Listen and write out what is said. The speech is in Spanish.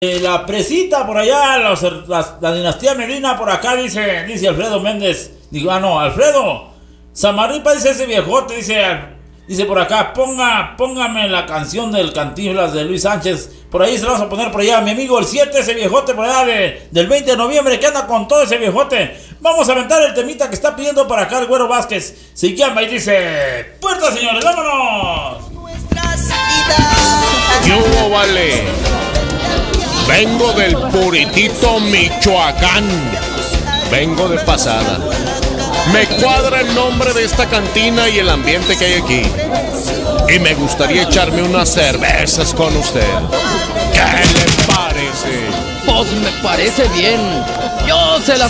La presita por allá, la dinastía Medina por acá, dice Alfredo Méndez. Digo, no, Alfredo Samarripa, dice ese viejote, dice por acá, póngame la canción del Cantinflas de Luis Sánchez. Por ahí se la vamos a poner por allá, mi amigo el 7, ese viejote por allá del 20 de noviembre, que anda con todo ese viejote. Vamos a aventar el temita que está pidiendo para acá el Güero Vázquez. Se llama y dice, puerta señores, vámonos. Yo vale. Vengo del Puritito, Michoacán. Vengo de pasada. Me cuadra el nombre de esta cantina y el ambiente que hay aquí. Y me gustaría echarme unas cervezas con usted. ¿Qué le parece? Pues me parece bien. Yo se las